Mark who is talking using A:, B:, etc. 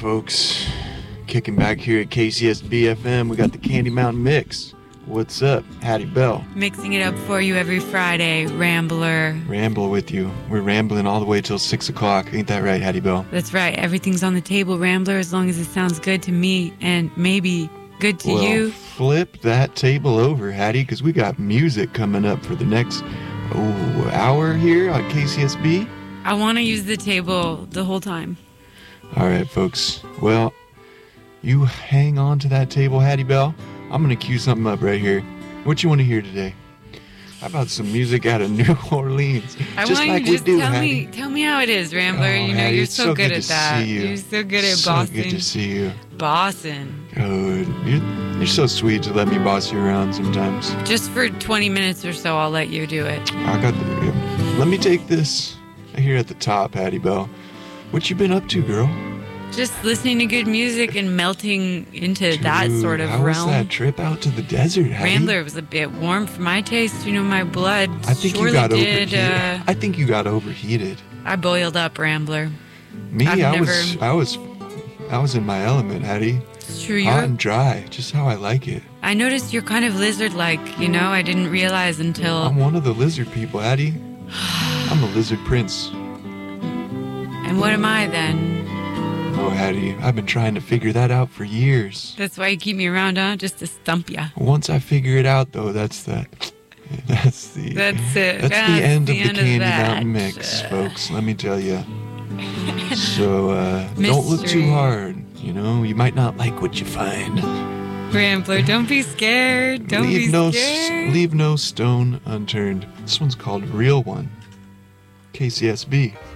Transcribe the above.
A: folks. Kicking back here at KCSB FM, we got the Candy Mountain Mix. What's up, Hattie Bell?
B: Mixing it up for you every Friday, Rambler.
A: Ramble with you. We're rambling all the way till 6 o'clock. Ain't that right, Hattie Bell?
B: That's right. Everything's on the table, Rambler, as long as it sounds good to me and maybe good to you.
A: Flip that table over, Hattie, because we got music coming up for the next hour here on KCSB.
B: I want to use the table the whole time.
A: All right, folks. Well, you hang on to that table, Hattie Bell. I'm going to cue something up right here. What you want to hear today? How about some music out of New Orleans?
B: Tell me how it is, Rambler.
A: Hattie,
B: You're so good at that.
A: You.
B: You're so good at
A: so
B: bossing.
A: Good to see you.
B: Bossing.
A: Good. You're so sweet to let me boss you around sometimes.
B: Just for 20 minutes or so, I'll let you do it.
A: Let me take this here at the top, Hattie Bell. What you been up to, girl?
B: Just listening to good music and melting into that sort of
A: realm. How was that trip out to the desert, Hattie?
B: Rambler was a bit warm for my taste. My blood
A: I think
B: surely
A: you got
B: did.
A: overheated. I think you got overheated.
B: I boiled up, Rambler.
A: Me, I was in my element, Hattie.
B: True,
A: hot and dry, just how I like it.
B: I noticed you're kind of lizard-like. I didn't realize until.
A: I'm one of the lizard people, Hattie. I'm a lizard prince.
B: And what am I then?
A: Oh, Hattie, I've been trying to figure that out for years.
B: That's why you keep me around, huh? Just to stump ya.
A: Once I figure it out, though, that's the end of the Candy Mountain Mix, folks. Let me tell you. So don't look too hard. You might not like what you find.
B: Rambler, don't be scared. Don't be scared.
A: Leave no stone unturned. This one's called Real One. KCSB.